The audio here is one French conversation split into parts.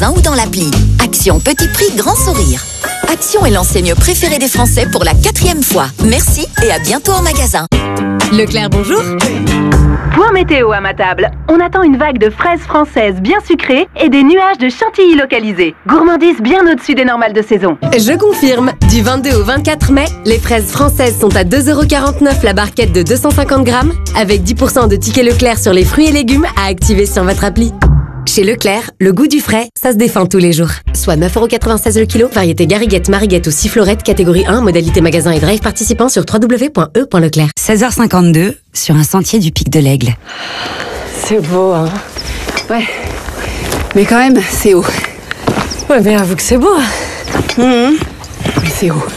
magasin ou dans l'appli. Action petit prix, grand sourire. Action est l'enseigne préférée des Français pour la 4e fois. Merci et à bientôt en magasin. Leclerc, bonjour. Point météo à ma table. On attend une vague de fraises françaises bien sucrées et des nuages de chantilly localisés. Gourmandise bien au-dessus des normales de saison. Je confirme, du 22 au 24 mai, les fraises françaises sont à 2,49€ la barquette de 250 grammes, avec 10% de tickets Leclerc sur les fruits et légumes à activer sur votre appli. Chez Leclerc, le goût du frais, ça se défend tous les jours. Soit 9,96€ le kilo, variété Gariguette, Mariguette ou Sifflorette, catégorie 1, modalité magasin et drive participant sur www.e.leclerc. 16h52, sur un sentier du Pic de l'Aigle. C'est beau, hein. Ouais. Mais quand même, c'est haut. Ouais, mais avoue que c'est beau. Mais c'est haut.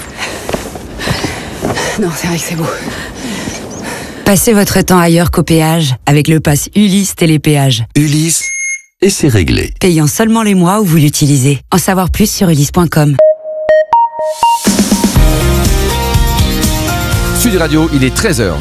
Non, c'est vrai que c'est beau. Passez votre temps ailleurs qu'au péage, avec le pass Ulysse Télépéage. Ulysse, et c'est réglé. Payant seulement les mois où vous l'utilisez. En savoir plus sur ulysse.com. Sud Radio, il est 13h.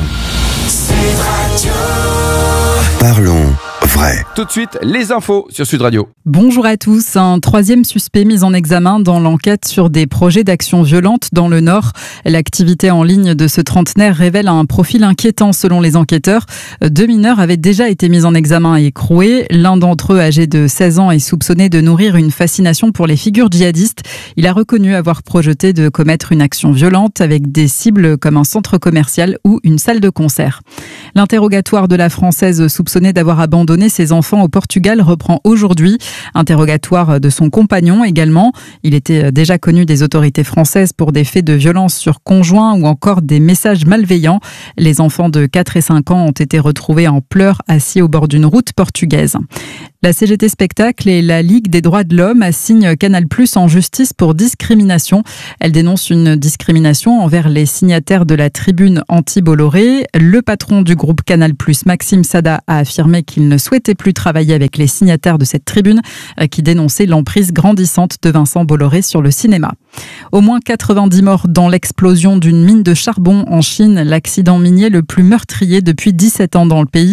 Parlons vrai. Tout de suite, les infos sur Sud Radio. Bonjour à tous. Un 3e suspect mis en examen dans l'enquête sur des projets d'action violente dans le Nord. L'activité en ligne de ce trentenaire révèle un profil inquiétant selon les enquêteurs. 2 mineurs avaient déjà été mis en examen et écroués. L'un d'entre eux, âgé de 16 ans, est soupçonné de nourrir une fascination pour les figures djihadistes. Il a reconnu avoir projeté de commettre une action violente avec des cibles comme un centre commercial ou une salle de concert. L'interrogatoire de la Française soupçonnée d'avoir abandonné ses enfants au Portugal reprend aujourd'hui. Interrogatoire de son compagnon également. Il était déjà connu des autorités françaises pour des faits de violence sur conjoint ou encore des messages malveillants. Les enfants de 4 et 5 ans ont été retrouvés en pleurs assis au bord d'une route portugaise. La CGT Spectacle et la Ligue des droits de l'homme assignent Canal+ en justice pour discrimination. Elle dénonce une discrimination envers les signataires de la tribune anti-Bolloré. Le patron du groupe Canal+, Maxime Sada, a affirmé qu'il ne souhaitait plus travailler avec les signataires de cette tribune qui dénonçait l'emprise grandissante de Vincent Bolloré sur le cinéma. Au moins 90 morts dans l'explosion d'une mine de charbon en Chine, l'accident minier le plus meurtrier depuis 17 ans dans le pays.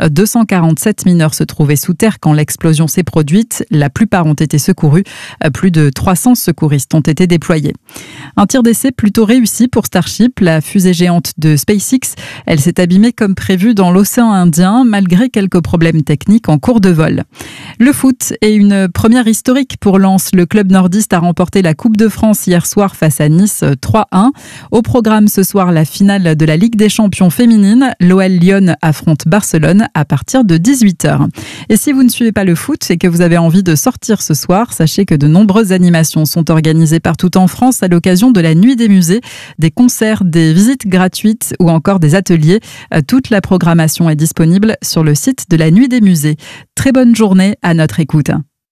247 mineurs se trouvaient sous terre quand l'explosion s'est produite. La plupart ont été secourus. Plus de 300 secouristes ont été déployés. Un tir d'essai plutôt réussi pour Starship, la fusée géante de SpaceX. Elle s'est abîmée comme prévu dans l'océan Indien, malgré quelques problèmes techniques en cours de vol. Le foot est une première historique pour Lens. Le club nordiste a remporté la Coupe de France hier soir face à Nice 3-1. Au programme ce soir, la finale de la Ligue des Champions féminine. L'OL Lyon affronte Barcelone à partir de 18h. Et si vous ne suivez pas le foot et que vous avez envie de sortir ce soir, sachez que de nombreuses animations sont organisées partout en France à l'occasion de la Nuit des musées, des concerts, des visites gratuites ou encore des ateliers. Toute la programmation est disponible sur le site de la Nuit des musées. Très bonne journée à notre écoute.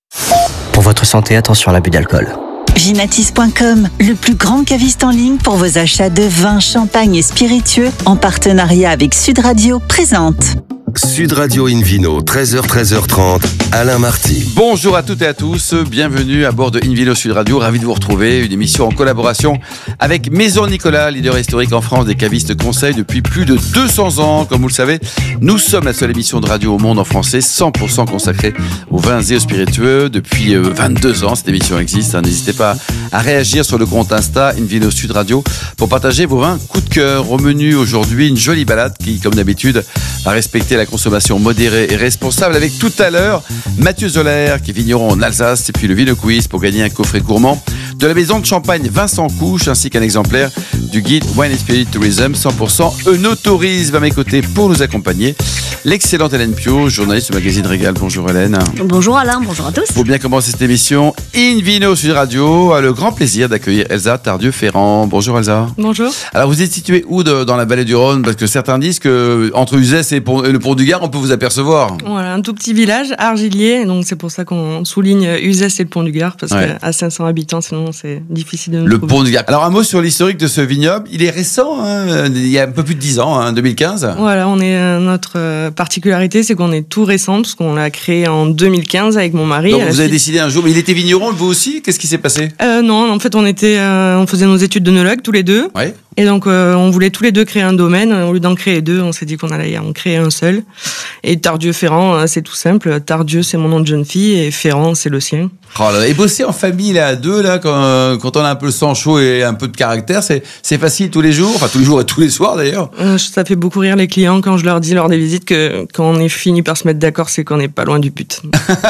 Pour votre santé, attention à l'abus d'alcool. Ginatis.com, le plus grand caviste en ligne pour vos achats de vin, champagne et spiritueux, en partenariat avec Sud Radio, présente. Sud Radio Invino, 13h-13h30, Alain Marty. Bonjour à toutes et à tous, bienvenue à bord de Invino Sud Radio, ravi de vous retrouver, une émission en collaboration avec Maison Nicolas, leader historique en France des cavistes conseils depuis plus de 200 ans. Comme vous le savez, nous sommes la seule émission de radio au monde en français 100% consacrée aux vins et aux spiritueux. Depuis 22 ans, cette émission existe, n'hésitez pas à réagir sur le compte Insta Invino Sud Radio pour partager vos vins coup de cœur. Au menu aujourd'hui, une jolie balade qui, comme d'habitude, va respecter la consommation modérée et responsable avec tout à l'heure Mathieu Zoller qui est vigneron en Alsace et puis le Vino Quiz pour gagner un coffret gourmand de la maison de champagne Vincent Couche ainsi qu'un exemplaire du guide Wine & Spirit Tourism 100% Œnotourisme. À mes côtés pour nous accompagner l'excellente Hélène Pio, journaliste du magazine Régal. Bonjour Hélène. Bonjour Alain, bonjour à tous. Pour bien commencer cette émission, Invino Sud Radio a le grand plaisir d'accueillir Elsa Tardieu-Ferrand. Bonjour Elsa. Bonjour. Alors vous êtes située où dans la vallée du Rhône? Parce que certains disent que entre Uzès et le Pont du Gard, on peut vous apercevoir. Voilà, un tout petit village, Argilier, donc c'est pour ça qu'on souligne Uzès et le Pont du Gard, parce qu'à 500 habitants, sinon c'est difficile de nous trouver. Pont du Gard. Alors un mot sur l'historique de ce vignoble, il est récent, hein, il y a un peu plus de 10 ans, 2015. Voilà, notre particularité, c'est qu'on est tout récent, parce qu'on l'a créé en 2015 avec mon mari. Donc vous avez décidé un jour, mais il était vigneron, vous aussi? Qu'est-ce qui s'est passé? Non, en fait on faisait nos études d'œnologue tous les deux. Ouais. Et donc, on voulait tous les deux créer un domaine. Au lieu d'en créer 2, on s'est dit qu'on allait en créer un seul. Et Tardieu-Ferrand, c'est tout simple. Tardieu, c'est mon nom de jeune fille et Ferrand, c'est le sien. Oh là là. Et bosser en famille, là, à 2, là, quand on a un peu le sang chaud et un peu de caractère, c'est facile tous les jours. Enfin, tous les jours et tous les soirs, d'ailleurs. Ça fait beaucoup rire les clients quand je leur dis lors des visites que quand on est fini par se mettre d'accord, c'est qu'on n'est pas loin du but.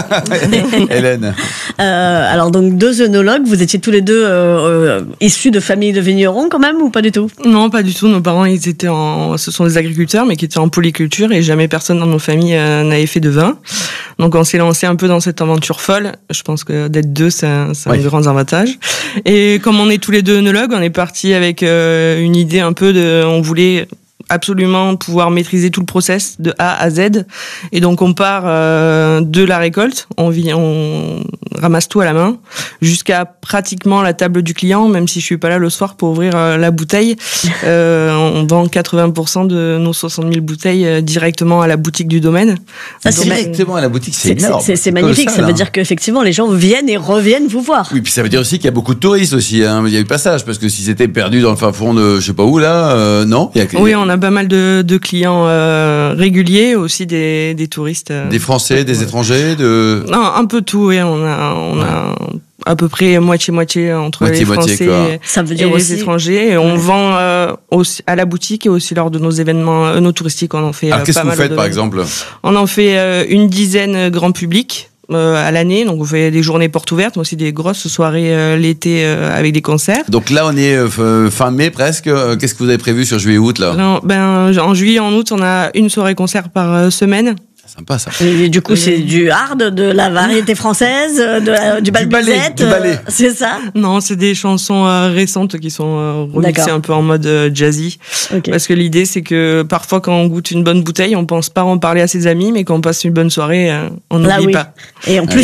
Hélène. Alors, donc, 2 œnologues, vous étiez tous les deux issus de familles de vignerons, quand même, ou pas du tout? Non, pas du tout. Nos parents, ce sont des agriculteurs, mais qui étaient en polyculture et jamais personne dans nos familles n'avait fait de vin. Donc, on s'est lancé un peu dans cette aventure folle. Je pense que d'être 2, c'est un des grands avantages. Et comme on est tous les 2 œnologues, on est parti avec une idée un peu on voulait absolument pouvoir maîtriser tout le process de A à Z. Et donc, on part de la récolte, on ramasse tout à la main, jusqu'à pratiquement la table du client, même si je suis pas là le soir pour ouvrir la bouteille. On vend 80% de nos 60 000 bouteilles directement à la boutique du domaine. Directement à la boutique, c'est énorme. C'est magnifique, ça veut dire qu'effectivement, les gens viennent et reviennent vous voir. Oui, puis ça veut dire aussi qu'il y a beaucoup de touristes aussi. Hein. Il y a eu passage, parce que si c'était perdu dans le fin fond de je sais pas où, là, non. Oui, on a pas mal de clients réguliers, aussi des touristes. Des Français, des étrangers, Non, un peu tout, oui. On a à peu près moitié-moitié entre les Français et les étrangers. Et on vend aussi à la boutique et aussi lors de nos événements touristiques. On en fait Alors, qu'est-ce que vous faites, par exemple? On en fait une dizaine grand public. À l'année, donc on fait des journées portes ouvertes, mais aussi des grosses soirées l'été avec des concerts. Donc là, on est fin mai presque. Qu'est-ce que vous avez prévu sur juillet-août là? En juillet, en août, on a une soirée concert par semaine. Sympa ça. Et du coup, c'est du hard, de la variété française, du balbuzette, du ballet. C'est ça? Non, c'est des chansons récentes qui sont remixées un peu en mode jazzy. Okay. Parce que l'idée, c'est que parfois, quand on goûte une bonne bouteille, on pense pas en parler à ses amis, mais quand on passe une bonne soirée, on n'oublie pas. Et en plus,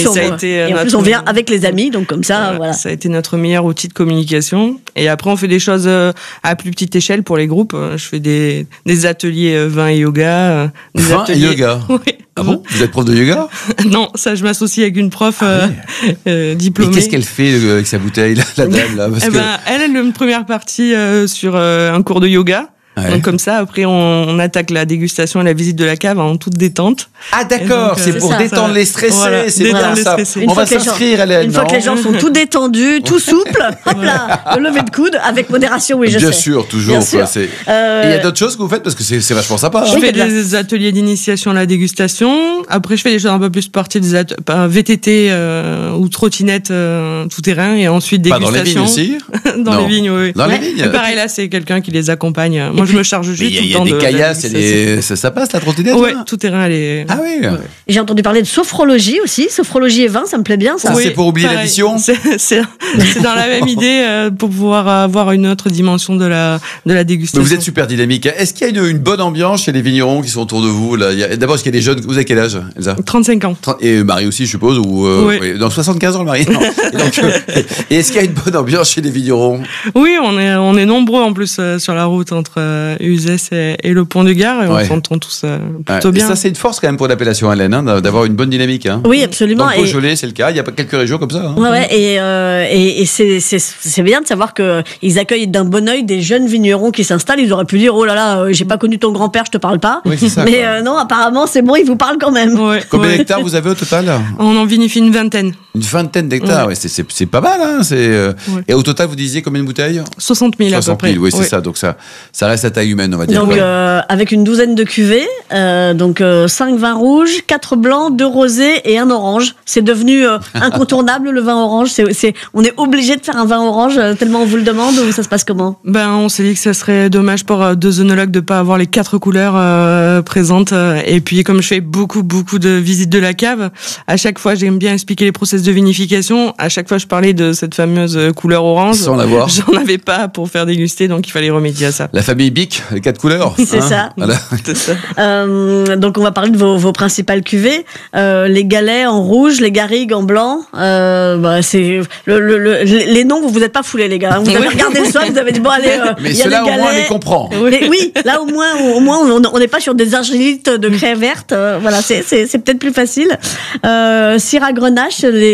on vient avec les amis, donc comme ça, voilà. Ça a été notre meilleur outil de communication. Et après, on fait des choses à plus petite échelle pour les groupes. Je fais des ateliers vin et yoga. Vin et yoga. Oui. Ah bon? Vous êtes prof de yoga? Non, ça, je m'associe avec une prof diplômée. Et qu'est-ce qu'elle fait avec sa bouteille, la dame là? Elle a une première partie sur un cours de yoga. Ouais. Donc comme ça, après, on attaque la dégustation et la visite de la cave en toute détente. Ah d'accord, donc, c'est pour détendre les stressés. Voilà, c'est pour ça. On va s'inscrire, Hélène. Une fois que les gens sont tout détendus, tout souples, hop là, le lever de coude avec modération, oui, je sais. Bien sûr, toujours. Bien sûr. Et il y a d'autres choses que vous faites parce que c'est vachement sympa. Je fais des ateliers d'initiation à la dégustation. Après, je fais des choses un peu plus partie des VTT ou trottinette tout terrain et ensuite dégustation. Pas dans les vignes aussi? Dans les vignes, oui. Dans les vignes. Et pareil, là, c'est quelqu'un qui les accompagne. Moi, je me charge juste tout le temps. Il y a des caillasses, ça passe la trottinette? Oui, tout terrain, elle est. Ah oui. Ouais. J'ai entendu parler de sophrologie aussi. Sophrologie et vin, ça me plaît bien, ça. Oui, c'est pour oublier l'addition. C'est dans la même idée pour pouvoir avoir une autre dimension de la dégustation. Mais vous êtes super dynamique. Est-ce qu'il y a une bonne ambiance chez les vignerons qui sont autour de vous là? D'abord, est-ce qu'il y a des jeunes? Vous avez quel âge, Elsa? 35 ans. Et Marie aussi, je suppose, ou oui. Dans 75 ans, le mari. Et est-ce qu'il y a une bonne ambiance chez les vignerons? Oui, on est nombreux en plus sur la route entre Uzès et le Pont du Gard et on s'entend tous plutôt bien. Et ça, c'est une force quand même pour l'appellation Hélène, hein, d'avoir une bonne dynamique. Hein. Oui, absolument. Dans le Beaujolais, c'est le cas. Il y a pas quelques régions comme ça. Hein. Ouais, et c'est bien de savoir qu'ils accueillent d'un bon œil des jeunes vignerons qui s'installent. Ils auraient pu dire, oh là là, j'ai pas connu ton grand-père, je te parle pas. Oui, c'est ça, mais non, apparemment, c'est bon, ils vous parlent quand même. Ouais, combien d'hectares vous avez au total? On en vinifie une vingtaine. Une vingtaine d'hectares, c'est pas mal. Hein, Et au total, vous disiez combien de bouteilles? 60 000 à peu près. 60 000, oui, c'est ça. Donc ça reste à taille humaine, on va dire. Donc avec une douzaine de cuvées, donc 5 vins rouges, 4 blancs, 2 rosés et 1 orange. C'est devenu incontournable le vin orange. On est obligé de faire un vin orange tellement on vous le demande, ou ça se passe comment? On s'est dit que ça serait dommage pour 2 œnologues de pas avoir les 4 couleurs présentes. Et puis comme je fais beaucoup de visites de la cave, à chaque fois j'aime bien expliquer les process de vinification. À chaque fois je parlais de cette fameuse couleur orange. Sans l'avoir. J'en avais pas pour faire déguster, donc il fallait remédier à ça. La famille Bic, les 4 couleurs. C'est ça. Voilà. C'est ça. Donc on va parler de vos principales cuvées. Les galets en rouge, les garrigues en blanc. C'est les noms, vous êtes pas foulés les gars. Vous avez regardé le soir, vous avez dit bon allez. Mais ceux-là au moins on les comprend. Oui, là au moins on n'est pas sur des argilites de craie verte. Voilà, c'est peut-être plus facile. Syrah Grenache,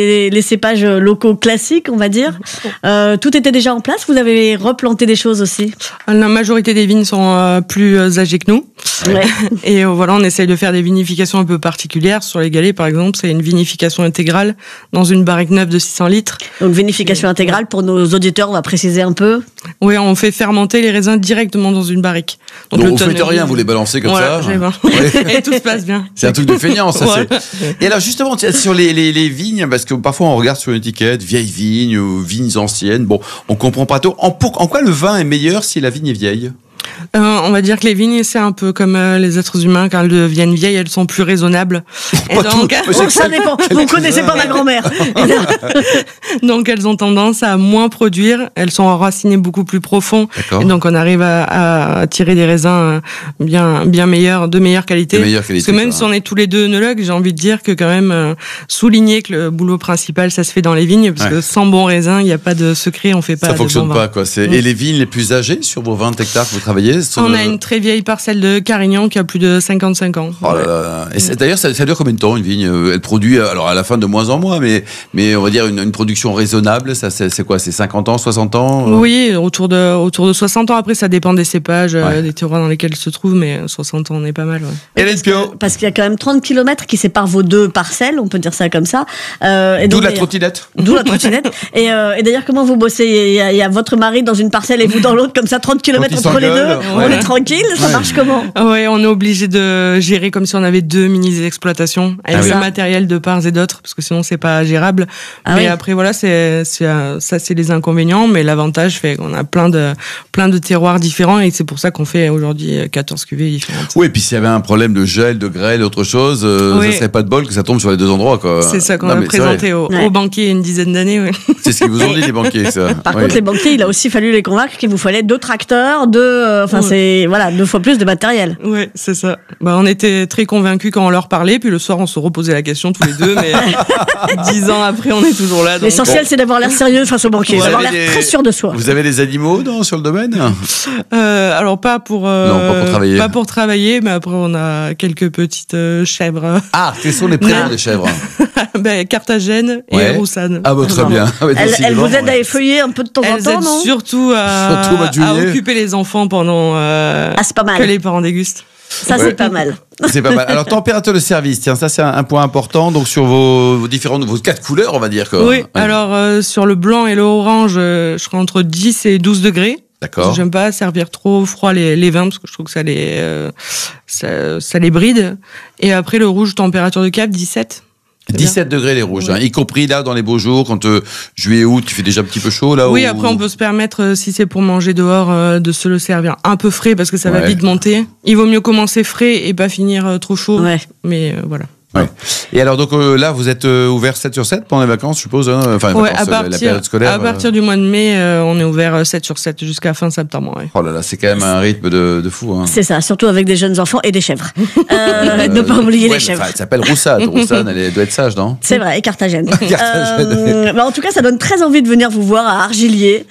les cépages locaux classiques, on va dire. Tout était déjà en place. Vous avez replanté des choses aussi. La majorité des vignes sont plus âgées que nous. Ouais. Et voilà, on essaye de faire des vinifications un peu particulières. Sur les galets, par exemple, c'est une vinification intégrale dans une barrique neuve de 600 litres. Donc vinification intégrale, pour nos auditeurs, on va préciser un peu. Oui, on fait fermenter les raisins directement dans une barrique. Donc vous faites rien, vous les balancez comme ça. Et tout se passe bien. C'est un truc de feignant, ça. Voilà. Et alors justement, sur les vignes, parce que parfois on regarde sur une étiquette, vieilles vignes, vignes anciennes, bon, on comprend pas tout. En quoi le vin est meilleur si la vigne est vieille ? On va dire que les vignes, c'est un peu comme les êtres humains. Quand elles deviennent vieilles, elles sont plus raisonnables. Et donc, ça dépend. Vous connaissez pas ma grand-mère. Donc, elles ont tendance à moins produire. Elles sont enracinées beaucoup plus profond. Et donc, on arrive à tirer des raisins bien meilleurs, de meilleure qualité. Parce que même si on est tous les deux œnologues, j'ai envie de dire que quand même souligner que le boulot principal, ça se fait dans les vignes, parce que sans bon raisin, il n'y a pas de secret. On fait pas. Ça fonctionne pas, quoi. Et les vignes les plus âgées sur vos 20 hectares que vous travaillez? On a une très vieille parcelle de Carignan qui a plus de 55 ans. Oh là là. Et d'ailleurs, ça dure combien de temps une vigne? Elle produit, alors à la fin de moins en moins, mais on va dire une production raisonnable. Ça, c'est quoi? C'est 50 ans, 60 ans? Oui, autour de 60 ans. Après, ça dépend des cépages, des terroirs dans lesquels se trouve, mais 60 ans, on est pas mal. Ouais. Hélène Pio. Parce qu'il y a quand même 30 km qui séparent vos deux parcelles, on peut dire ça comme ça. D'où la trottinette. D'où la trottinette. Et d'ailleurs, comment vous bossez? Il y a votre mari dans une parcelle et vous dans l'autre, comme ça, 30 km entre les deux. On est tranquille, ça marche comment? Ouais, on est obligé de gérer comme si on avait deux mini-exploitations avec le matériel de part et d'autre, parce que sinon c'est pas gérable. Mais après voilà, ça c'est les inconvénients, mais l'avantage fait qu'on a plein de terroirs différents et c'est pour ça qu'on fait aujourd'hui 14 cuvées différentes. Oui, et puis s'il y avait un problème de gel, de grêle, autre chose, ça serait pas de bol que ça tombe sur les deux endroits, quoi. C'est ça qu'on a présenté aux banquiers il y a une dizaine d'années. Ouais. C'est ce qu'ils vous ont dit, les banquiers, ça. Par contre, les banquiers, il a aussi fallu les convaincre qu'il vous fallait 2 tracteurs, c'est 2 fois plus de matériel. Oui, c'est ça. On était très convaincus quand on leur parlait, puis le soir on se reposait la question tous les deux, mais 10 ans après on est toujours là. Donc... L'essentiel c'est d'avoir l'air sérieux face aux banquiers, d'avoir l'air très sûr de soi. Vous avez des animaux sur le domaine? Alors pas pour travailler. Pas pour travailler, mais après on a quelques petites chèvres. Ah, quels sont les prénoms des chèvres? Carthagène et Roussanne. Ah très bien. Elles vous aident à effeuiller un peu de temps en temps, non? Surtout à occuper les enfants pendant c'est pas mal. que les parents dégustent. Ça, c'est pas mal. C'est pas mal. Alors, température de service, tiens, ça, c'est un point important. Donc, sur vos 4 couleurs, on va dire. Quoi. Oui, alors, sur le blanc et le orange, je serai entre 10 et 12 degrés. D'accord. J'aime pas servir trop froid les vins, parce que je trouve que ça les bride. Et après, le rouge, température de cave, 17. 17 degrés les rouges, y compris là dans les beaux jours, quand juillet, août, il fait déjà un petit peu chaud là. Oui, après on peut se permettre, si c'est pour manger dehors, de se le servir un peu frais parce que ça va vite monter. Il vaut mieux commencer frais et pas finir trop chaud. Ouais. Mais voilà. Ouais. Et alors donc là vous êtes ouvert 7 sur 7 pendant les vacances, je suppose, hein, enfin la période scolaire. À partir du mois de mai, on est ouvert 7 sur 7 jusqu'à fin septembre. Ouais. Oh là là, c'est quand même un rythme de fou. Hein. C'est ça, surtout avec des jeunes enfants et des chèvres. Ne pas oublier les chèvres. Elle s'appelle Roussane. Roussane, elle doit être sage, non? C'est vrai, et Carthagène. En tout cas, ça donne très envie de venir vous voir à Argilier.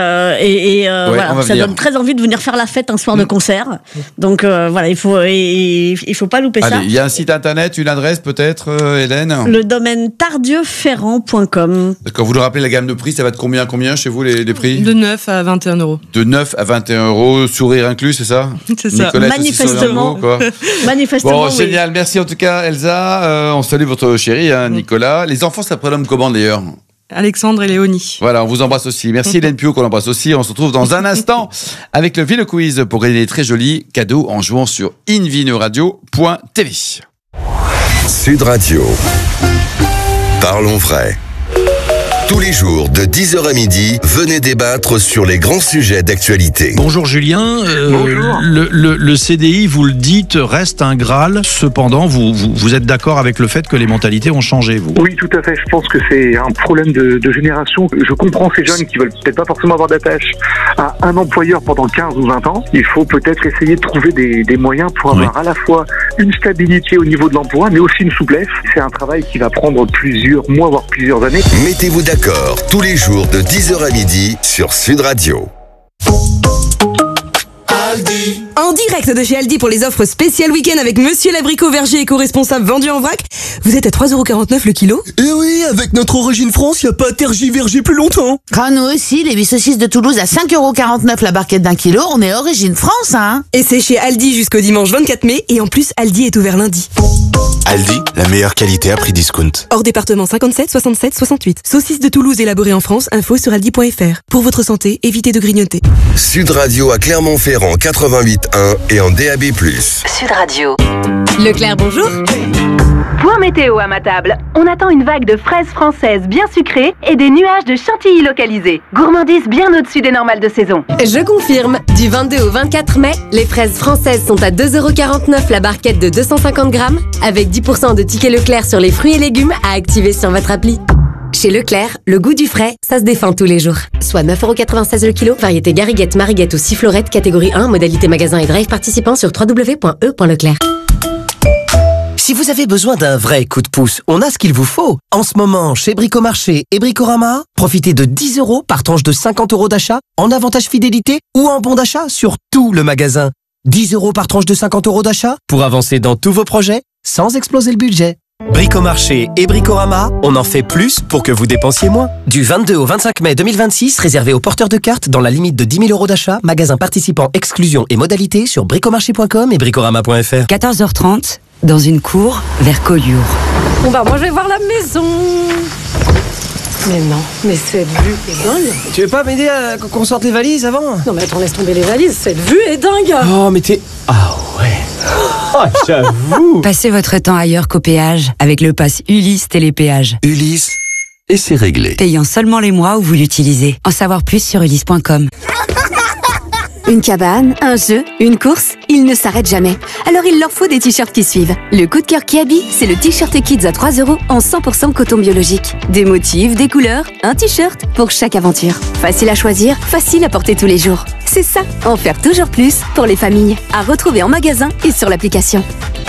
Voilà, ça donne très envie de venir faire la fête un soir de concert. Donc voilà, il faut pas louper ça. Il y a un site internet, une adresse peut-être, Hélène? Le domaine tardieuferrand.com. Quand vous nous rappelez la gamme de prix, ça va de combien chez vous les prix? De 9 à 21 €. De 9 à 21 €, sourire inclus, c'est ça? C'est ça. Nicolette, manifestement. Manifestement. Bon, génial. Merci en tout cas, Elsa. On salue votre chéri, Nicolas. Les enfants, ça prénomme comment d'ailleurs? Alexandre et Léonie. Voilà, on vous embrasse aussi. Merci Hélène Pio qu'on embrasse aussi. On se retrouve dans un instant avec le Ville Quiz pour gagner des très jolis cadeaux en jouant sur invinoradio.tv. Sud Radio. Parlons vrai. Tous les jours, de 10h à midi, venez débattre sur les grands sujets d'actualité. Bonjour Julien. Bonjour. Le CDI, vous le dites, reste un Graal. Cependant, vous êtes d'accord avec le fait que les mentalités ont changé, vous? Oui, tout à fait. Je pense que c'est un problème de génération. Je comprends ces jeunes qui veulent peut-être pas forcément avoir d'attache à un employeur pendant 15 ou 20 ans. Il faut peut-être essayer de trouver des moyens pour avoir à la fois une stabilité au niveau de l'emploi, mais aussi une souplesse. C'est un travail qui va prendre plusieurs mois, voire plusieurs années. Mettez-vous d'accord tous les jours de 10h à midi sur Sud Radio. Aldi. direct de chez Aldi pour les offres spéciales week-end avec Monsieur l'abricot verger éco-responsable vendu en vrac. Vous êtes à 3,49€ le kilo. Et oui, avec notre origine France, y a pas à tergiverger plus longtemps. Ah, nous aussi, les 8 saucisses de Toulouse à 5,49€ la barquette d'1 kilo, on est origine France, hein. Et c'est chez Aldi jusqu'au dimanche 24 mai, et en plus, Aldi est ouvert lundi. Aldi, la meilleure qualité à prix discount. Hors département 57, 67, 68. Saucisses de Toulouse élaborées en France, info sur aldi.fr. Pour votre santé, évitez de grignoter. Sud Radio à Clermont-Ferrand 88.1 et en DAB+. Sud Radio. Leclerc, bonjour. Point météo à ma table. On attend une vague de fraises françaises bien sucrées et des nuages de chantilly localisés. Gourmandise bien au-dessus des normales de saison. Je confirme, du 22 au 24 mai, les fraises françaises sont à 2,49€ la barquette de 250 grammes, avec 10% de tickets Leclerc sur les fruits et légumes à activer sur votre appli. Chez Leclerc, le goût du frais, ça se défend tous les jours. Soit 9,96€ le kilo, variété Gariguette, Mariguette ou Sifflorette, catégorie 1, modalité magasin et drive participant sur www.e.leclerc. Si vous avez besoin d'un vrai coup de pouce, on a ce qu'il vous faut. En ce moment, chez Bricomarché et Bricorama, profitez de 10€ par tranche de 50€ d'achat, en avantage fidélité ou en bon d'achat sur tout le magasin. 10€ par tranche de 50€ d'achat pour avancer dans tous vos projets sans exploser le budget. Bricomarché et Bricorama, on en fait plus pour que vous dépensiez moins. Du 22 au 25 mai 2026, réservé aux porteurs de cartes dans la limite de 10 000€ d'achat, magasin participant, exclusion et modalités sur bricomarché.com et bricorama.fr. 14h30, dans une cour vers Collioure. Bon bah moi je vais voir la maison. Mais non, mais cette vue est dingue. Tu veux pas m'aider à qu'on sorte les valises avant? Non mais attends, laisse tomber les valises, cette vue est dingue. Oh mais t'es... Ah ouais. Oh, j'avoue. Passez votre temps ailleurs qu'au péage avec le pass Ulysse Télépéage. Ulysse, et c'est réglé. Payant seulement les mois où vous l'utilisez. En savoir plus sur ulysse.com. Une cabane, un jeu, une course, ils ne s'arrêtent jamais. Alors il leur faut des t-shirts qui suivent. Le coup de cœur Kiabi, c'est le t-shirt Kids à 3€ en 100% coton biologique. Des motifs, des couleurs, un t-shirt pour chaque aventure. Facile à choisir, facile à porter tous les jours. C'est ça, en faire toujours plus pour les familles. À retrouver en magasin et sur l'application.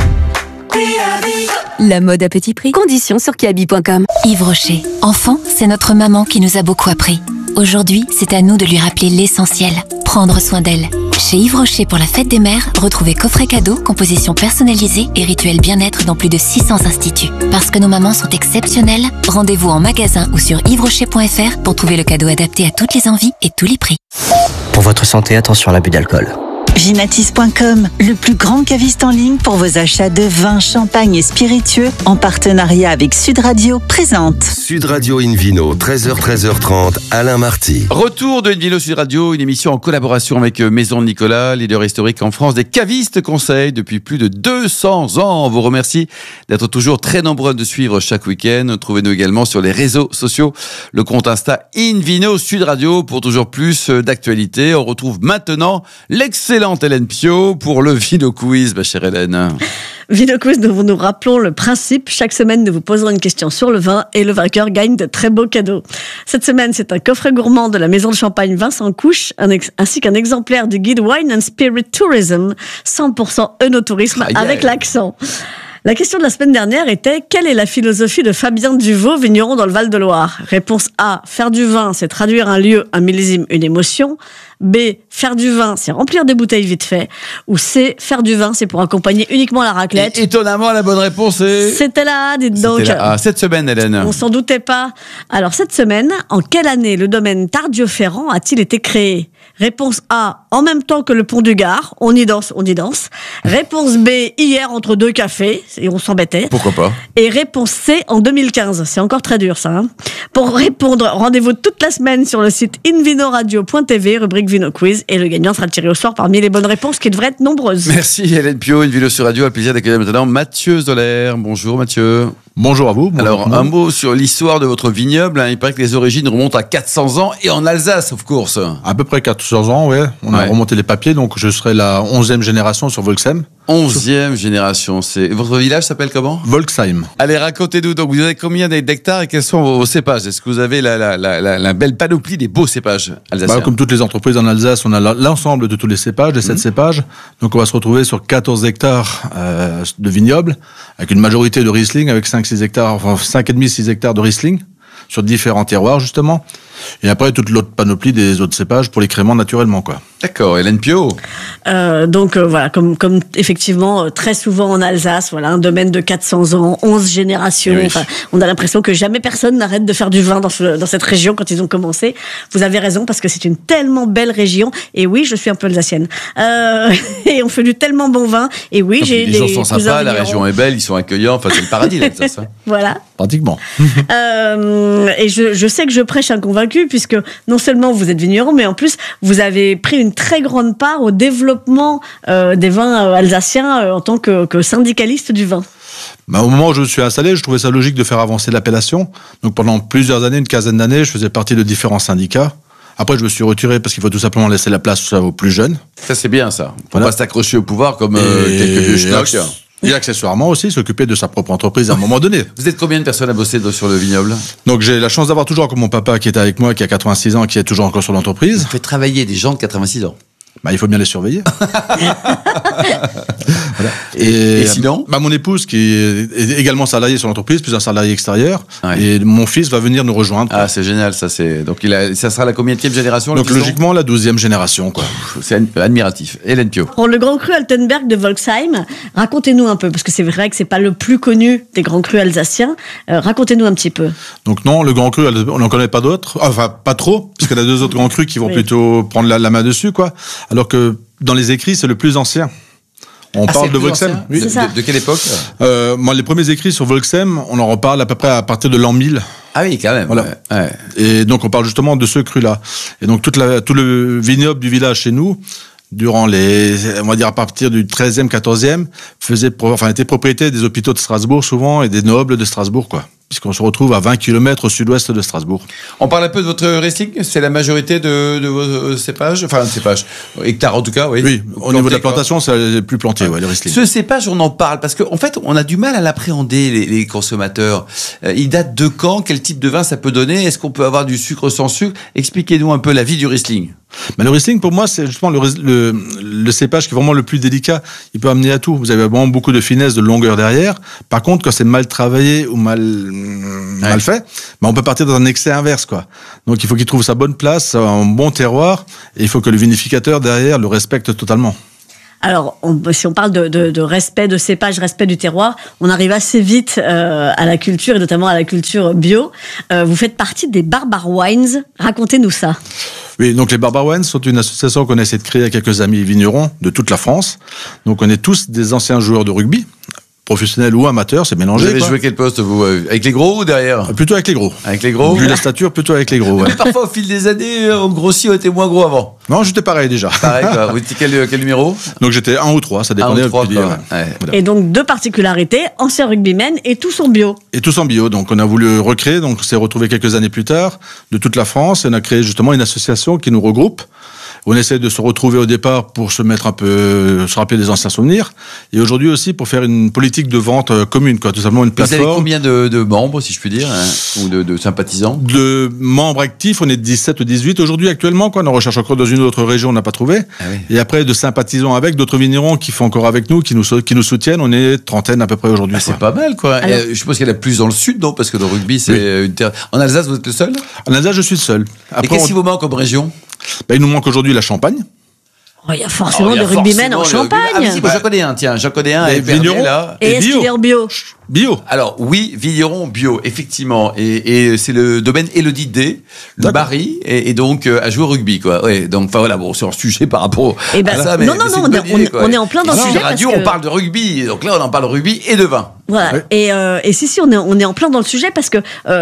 La mode à petit prix. Conditions sur kiabi.com. Yves Rocher. Enfant, c'est notre maman qui nous a beaucoup appris. Aujourd'hui, c'est à nous de lui rappeler l'essentiel. Prendre soin d'elle. Chez Yves Rocher pour la fête des mères, retrouvez coffret cadeau, composition personnalisée et rituel bien-être dans plus de 600 instituts. Parce que nos mamans sont exceptionnelles, rendez-vous en magasin ou sur yvesrocher.fr pour trouver le cadeau adapté à toutes les envies et tous les prix. Pour votre santé, attention à l'abus d'alcool. Vinatis.com, le plus grand caviste en ligne pour vos achats de vins, champagne et spiritueux, en partenariat avec Sud Radio, présente. Sud Radio Invino, 13h-13h30, Alain Marty. Retour de Invino Sud Radio, une émission en collaboration avec Maison de Nicolas, leader historique en France des cavistes conseils depuis plus de 200 ans. On vous remercie d'être toujours très nombreux de suivre chaque week-end. Trouvez-nous également sur les réseaux sociaux, le compte Insta Invino Sud Radio pour toujours plus d'actualités. On retrouve maintenant l'excellente Hélène Pio pour le Vino Quiz, ma chère Hélène. Vino Quiz, nous nous rappelons le principe. Chaque semaine, nous vous poserons une question sur le vin et le vainqueur gagne de très beaux cadeaux. Cette semaine, c'est un coffret gourmand de la maison de champagne Vincent Couche, ainsi qu'un exemplaire du guide Wine and Spirit Tourism, 100% œnotourisme avec l'accent. La question de la semaine dernière était: quelle est la philosophie de Fabien Duvaux, vigneron dans le Val-de-Loire? Réponse A: faire du vin, c'est traduire un lieu, un millésime, une émotion. B: faire du vin, c'est remplir des bouteilles vite fait. Ou C: faire du vin, c'est pour accompagner uniquement la raclette. Et étonnamment, la bonne réponse est... C'était là, dites donc. C'était là. Cette semaine, Hélène. On s'en doutait pas. Alors, cette semaine, en quelle année le domaine Tardieu-Ferrand a-t-il été créé? Réponse A: en même temps que le pont du Gard. On y danse, on y danse. Réponse B: hier entre deux cafés. Et on s'embêtait. Pourquoi pas? Et réponse C: en 2015. C'est encore très dur, ça. Hein. Pour répondre, rendez-vous toute la semaine sur le site invinoradio.tv, rubrique Vino Quiz, et le gagnant sera tiré au sort parmi les bonnes réponses qui devraient être nombreuses. Merci Hélène Pio, Invino sur Radio. Un plaisir d'accueillir maintenant Mathieu Zoller. Bonjour Mathieu. Bonjour à vous. Bonjour. Alors, un mot sur l'histoire de votre vignoble. Il paraît que les origines remontent à 400 ans et en Alsace, of course. À peu près 400 ans, ouais. On a remonté les papiers, donc je serai la 11e génération sur Volksheim. 11e génération. Votre village s'appelle comment? Volksheim. Allez, racontez-nous. Donc, vous avez combien d'hectares et quels sont vos cépages? Est-ce que vous avez la belle panoplie des beaux cépages alsaciens? Comme toutes les entreprises en Alsace, on a l'ensemble de tous les cépages, les 7 cépages. Donc, on va se retrouver sur 14 hectares de vignobles, avec une majorité de Riesling, avec 5-6 hectares, enfin 5,5-6 hectares de Riesling. sur différents terroirs justement. Et après toute l'autre panoplie des autres cépages pour les créments naturellement, quoi. D'accord, Hélène Pio. Voilà, comme effectivement très souvent en Alsace, voilà, un domaine de 400 ans, 11 générations. Oui. Enfin, on a l'impression que jamais personne n'arrête de faire du vin dans cette région quand ils ont commencé. Vous avez raison parce que c'est une tellement belle région. Et oui, je suis un peu alsacienne. Et on fait du tellement bon vin. Et oui, j'ai les des gens sont cousins sympas, la vignerons. région est belle, ils sont accueillants. Enfin, c'est le paradis l'Alsace. Hein. Voilà. Pratiquement. Et je sais que je prêche un convaincu puisque non seulement vous êtes vigneron, mais en plus vous avez pris une très grande part au développement des vins alsaciens en tant que syndicaliste du vin. Au moment où je me suis installé, je trouvais ça logique de faire avancer l'appellation. Donc pendant plusieurs années, une quinzaine d'années, je faisais partie de différents syndicats. Après, je me suis retiré parce qu'il faut tout simplement laisser la place aux plus jeunes. Ça, c'est bien, ça. Faut Voilà. pas s'accrocher au pouvoir comme quelques vieux schnocks. Et accessoirement aussi, s'occuper de sa propre entreprise à un moment donné. Vous êtes combien de personnes à bosser sur le vignoble? Donc j'ai la chance d'avoir toujours comme mon papa qui était avec moi, qui a 86 ans, qui est toujours encore sur l'entreprise. Vous faites travailler des gens de 86 ans. Il faut bien les surveiller. Voilà. Et sinon mon épouse qui est également salariée sur l'entreprise, plus un salarié extérieur. Ouais. Et mon fils va venir nous rejoindre. Ah, c'est génial, ça. Donc ça sera la combienième génération? Donc logiquement la 12e génération, quoi. C'est admiratif. Hélène Pio. Pour le Grand Cru Altenberg de Volksheim, racontez-nous un peu, parce que c'est vrai que c'est pas le plus connu des grands crus alsaciens. Racontez-nous un petit peu. Donc non, le Grand Cru, on n'en connaît pas d'autres. Enfin, pas trop, puisqu'il y a 2 autres grands crus qui vont plutôt prendre la main dessus, quoi. Alors que dans les écrits, c'est le plus ancien. On parle de Volksheim. Oui. De quelle époque? Moi, les premiers écrits sur Volksheim, on en reparle à peu près à partir de l'an 1000. Ah oui, quand même. Voilà. Ouais. Et donc, on parle justement de ce cru-là. Et donc, tout le vignoble du village chez nous, durant on va dire à partir du 13e, 14e, était propriété des hôpitaux de Strasbourg souvent et des nobles de Strasbourg, quoi. Puisqu'on se retrouve à 20 km au sud-ouest de Strasbourg. On parle un peu de votre Riesling. C'est la majorité de vos cépages, hectares en tout cas, oui. Oui, au niveau de la plantation, c'est plus planté, le Riesling. Ce cépage, on en parle parce qu'en fait, on a du mal à l'appréhender, les consommateurs. Il date de quand? Quel type de vin ça peut donner? Est-ce qu'on peut avoir du sucre sans sucre? Expliquez-nous un peu la vie du Riesling. Le Riesling, pour moi, c'est justement le cépage qui est vraiment le plus délicat. Il peut amener à tout. Vous avez vraiment beaucoup de finesse, de longueur derrière. Par contre, quand c'est mal travaillé ou mal fait, on peut partir dans un excès inverse, quoi. Donc, il faut qu'il trouve sa bonne place, un bon terroir, et il faut que le vinificateur derrière le respecte totalement. Alors, si on parle de respect de cépage, respect du terroir, on arrive assez vite à la culture, et notamment à la culture bio. Vous faites partie des Barbar Wines. Racontez-nous ça. Oui, donc les Barbar Wines sont une association qu'on essaie de créer avec quelques amis vignerons de toute la France. Donc on est tous des anciens joueurs de rugby, professionnels ou amateurs, c'est mélangé. Vous avez joué quel poste, vous? Avec les gros ou derrière? Plutôt avec les gros. Avec les gros? Vu la stature, plutôt avec les gros. Ouais. Mais parfois, au fil des années, on grossit, on était moins gros avant. Non, j'étais pareil déjà. Pareil, quoi. Vous étiez quel numéro? Donc j'étais 1 ou 3, ça dépendait. 1 ou 3, voilà. Et donc 2 particularités, anciens rugbymen et tous en bio. Et tous en bio. Donc on a voulu recréer, donc on s'est retrouvé quelques années plus tard de toute la France et on a créé justement une association qui nous regroupe. On essaie de se retrouver au départ pour se rappeler des anciens souvenirs, et aujourd'hui aussi pour faire une politique de vente commune, quoi, tout simplement une plateforme. Vous avez combien de membres, si je puis dire, ou de sympathisants? De membres actifs, on est 17 ou 18 aujourd'hui actuellement, quoi. On en recherche encore dans une autre région, on n'a pas trouvé. Ah oui. Et après de sympathisants avec d'autres vignerons qui font encore avec nous, qui nous soutiennent, on est 30 à peu près aujourd'hui. C'est pas mal, quoi. Alors, je suppose qu'il y en a plus dans le sud, non? Parce que le rugby, c'est une terre. En Alsace, vous êtes le seul? En Alsace, je suis le seul. Après, et qu'est-ce qui vous manque comme région? Il nous manque aujourd'hui la Champagne. Il y a forcément des rugbymen en Champagne. Ah, mais si, moi, j'en connais un, tiens. J'en connais un. Vigneron là. Et est-ce qu'il est en bio? Bio. Alors, oui, vigneron bio, effectivement. Et c'est le domaine Élodie D, le Barry, et donc, à jouer au rugby, quoi. Ouais, donc, enfin, voilà, bon, c'est un sujet par rapport à ça. Mais non, on est en plein dans le sujet. Sur radio, on parle de rugby. Donc là, on en parle de rugby et de vin. Voilà. Ouais. Et si, on est en plein dans le sujet parce que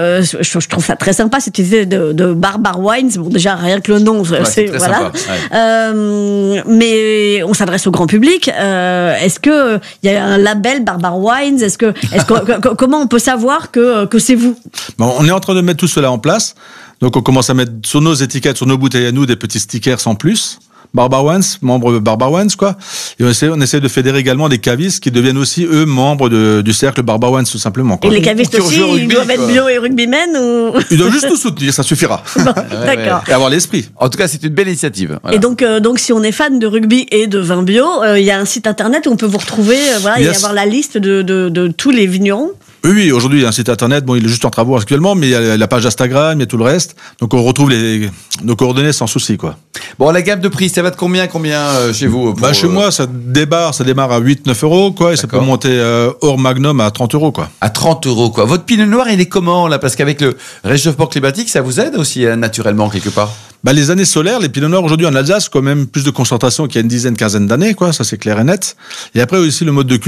je trouve ça très sympa, cette idée de Barbar Wines. Bon, déjà, rien que le nom, c'est voilà. Sympa, ouais. Mais on s'adresse au grand public. Est-ce que il y a un label Barbar Wines? Comment on peut savoir que c'est vous? On est en train de mettre tout cela en place. Donc, on commence à mettre sur nos étiquettes, sur nos bouteilles à nous, des petits stickers sans plus. Barbar Wines, membre Barbar Wines, quoi. Et on essaie de fédérer également des cavistes qui deviennent aussi, eux, membres du cercle Barbar Wines, tout simplement, quoi. Et les cavistes aussi, ils doivent être bio et rugbymen ou... Ils doivent juste nous soutenir, ça suffira. Bon, d'accord. Et avoir l'esprit. En tout cas, c'est une belle initiative. Voilà. Et donc, si on est fan de rugby et de vin bio, il y a un site internet où on peut vous retrouver, et avoir la liste de tous les vignerons. Oui, aujourd'hui, il y a un site internet. Bon, il est juste en travaux actuellement, mais il y a la page Instagram, il y a tout le reste. Donc, on retrouve nos coordonnées sans souci, quoi. Bon, la gamme de prix, ça va de combien chez vous Chez moi, ça démarre à 8-9 euros, quoi. Et ça peut monter hors Magnum à 30 euros, quoi. À 30 euros, quoi. Votre pinot noir, il est comment, là? Parce qu'avec le réchauffement climatique, ça vous aide aussi, naturellement, quelque part? Les années solaires, les pinots noirs aujourd'hui en Alsace, quand même plus de concentration qu'il y a une quinzaine d'années, quoi. Ça, c'est clair et net. Et après aussi le mode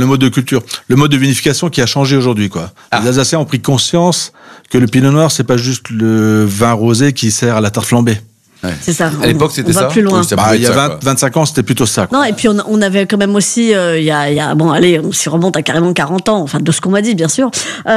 de vinification qui a changé aujourd'hui, quoi. Les Alsaciens ont pris conscience que le pinot noir, c'est pas juste le vin rosé qui sert à la tarte flambée. Ouais. C'est ça. À l'époque, c'était ça. On va plus loin. Il y a 25 ans, c'était plutôt ça, quoi. Non, et puis on avait quand même aussi, on s'y remonte à carrément 40 ans, enfin de ce qu'on m'a dit, bien sûr,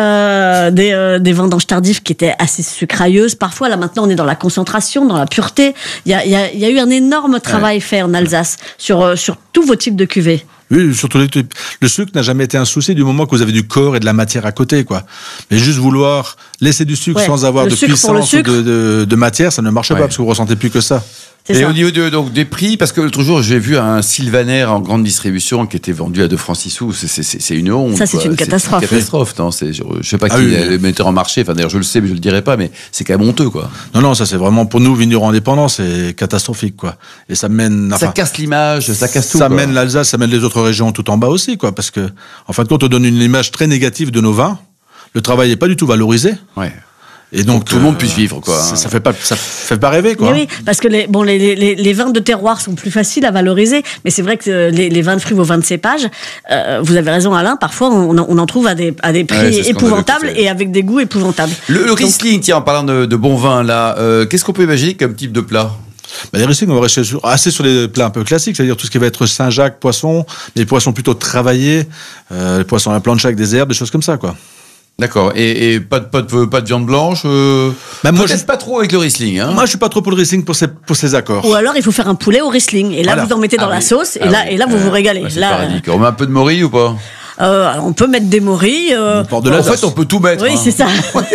des vendanges tardives qui étaient assez sucrailleuses. Parfois, là maintenant, on est dans la concentration, dans la pureté. Il y a eu un énorme travail fait en Alsace sur tous vos types de cuvées. Oui, surtout le sucre n'a jamais été un souci du moment que vous avez du corps et de la matière à côté, quoi. Mais juste vouloir laisser du sucre sans avoir de puissance ou de matière, ça ne marche pas parce que vous ressentez plus que ça. Et au niveau des prix, parce que l'autre jour, j'ai vu un Sylvaner en grande distribution qui était vendu à 2 francs 6 sous. C'est une honte. Ça, c'est une catastrophe. C'est une catastrophe, non? Je sais pas qui est le metteur en marché. Enfin, d'ailleurs, je le sais, mais je le dirai pas, mais c'est quand même honteux, quoi. Non, ça, c'est vraiment, pour nous, vignerons indépendants, c'est catastrophique, quoi. Et ça mène, ça casse l'image, ça casse tout. Ça mène l'Alsace, ça mène les autres régions tout en bas aussi, quoi. Parce que, en fin de compte, on donne une image très négative de nos vins. Le travail n'est pas du tout valorisé. Ouais. Et donc tout le monde puisse vivre, quoi. Ça fait pas rêver, quoi. Oui, parce que les vins de terroir sont plus faciles à valoriser, mais c'est vrai que les vins de fruits, vos vins de cépage, vous avez raison, Alain, parfois on en trouve à des prix épouvantables et avec des goûts épouvantables. Le Riesling, tiens, en parlant de bon vin, là, qu'est-ce qu'on peut imaginer comme type de plat? Les Riesling, on va rester assez sur les plats un peu classiques, c'est-à-dire tout ce qui va être Saint-Jacques, poisson, des poissons plutôt travaillés, les poissons à la plancha avec des herbes, des choses comme ça, quoi. D'accord. Et pas de viande blanche moi, je suis pas trop avec le Riesling. Hein. Moi, je suis pas trop pour le Riesling pour ces accords. Ou alors, il faut faire un poulet au Riesling. Et là, vous en mettez dans la sauce. Et là, vous vous régalez. On met un peu de morille ou pas? On peut mettre des morilles. En fait, on peut tout mettre. Oui, c'est ça.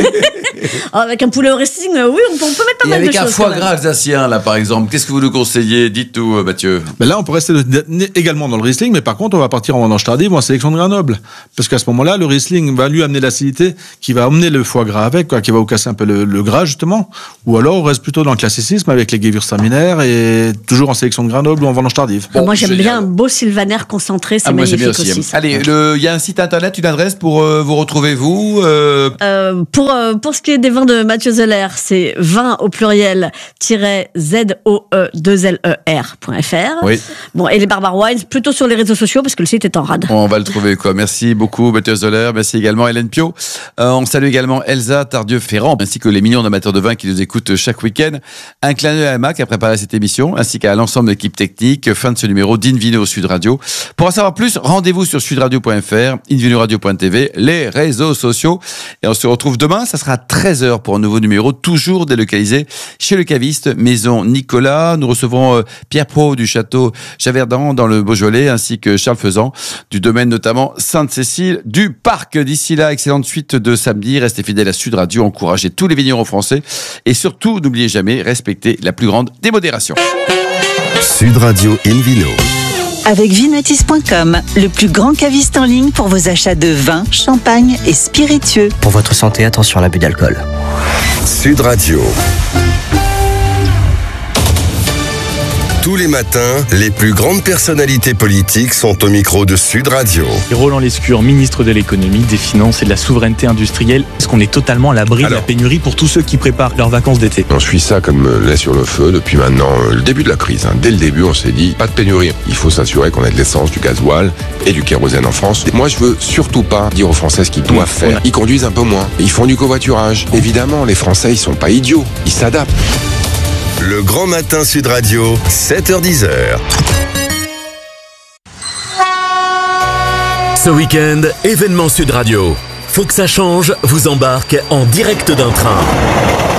Avec un poulet au Riesling, oui, on peut mettre pas mal de choses. Et avec un foie gras alsacien, là, par exemple, qu'est-ce que vous nous conseillez? Dites tout, Mathieu. Là, on peut rester également dans le Riesling, mais par contre, on va partir en vendange tardive ou en sélection de grains nobles. Parce qu'à ce moment-là, le Riesling va lui amener l'acidité qui va emmener le foie gras avec, quoi, qui va vous casser un peu le gras, justement. Ou alors, on reste plutôt dans le classicisme avec les gewürztraminer et toujours en sélection de grains nobles ou en vendange tardive. Moi, j'aime bien un beau Sylvaner concentré, c'est magnifique aussi. Allez, il y a un site internet, une adresse pour vous retrouver, vous Pour ce qui est des vins de Mathieu Zoeller, c'est vin au pluriel -zoe2ler.fr. Oui. Bon, et les Barbar Wines, plutôt sur les réseaux sociaux parce que le site est en rade. On va le trouver, quoi. Merci beaucoup, Mathieu Zoeller. Merci également, Hélène Pio. On salue également Elsa Tardieu-Ferrand, ainsi que les millions d'amateurs de vin qui nous écoutent chaque week-end. Un clin d'œil à Emma qui a préparé cette émission, ainsi qu'à l'ensemble de l'équipe technique. Fin de ce numéro d'Invino Sud Radio. Pour en savoir plus, rendez-vous sur sudradio.fr, invinoradio.tv, les réseaux sociaux. Et on se retrouve demain, ça sera 13h pour un nouveau numéro, toujours délocalisé chez le caviste Maison Nicolas. Nous recevrons Pierre Pro du château Javerdan dans le Beaujolais, ainsi que Charles Faisan du domaine notamment Sainte-Cécile du Parc. D'ici là, excellente suite de samedi. Restez fidèles à Sud Radio, encouragez tous les vignerons français et surtout, n'oubliez jamais, respectez la plus grande démodération. Sud Radio Invino. Avec Vinatis.com, le plus grand caviste en ligne pour vos achats de vin, champagne et spiritueux. Pour votre santé, attention à l'abus d'alcool. Sud Radio. Tous les matins, les plus grandes personnalités politiques sont au micro de Sud Radio. Roland Lescure, ministre de l'économie, des finances et de la souveraineté industrielle. Est-ce qu'on est totalement à l'abri de la pénurie pour tous ceux qui préparent leurs vacances d'été? On suit ça comme lait sur le feu depuis maintenant le début de la crise. Dès le début, on s'est dit, pas de pénurie. Il faut s'assurer qu'on ait de l'essence, du gasoil et du kérosène en France. Et moi, je veux surtout pas dire aux Français ce qu'ils doivent faire. Ils conduisent un peu moins. Ils font du covoiturage. Évidemment, les Français, ils sont pas idiots. Ils s'adaptent. Le Grand Matin Sud Radio, 7h-10h. Ce week-end, événement Sud Radio. Faut que ça change vous embarque en direct d'un train.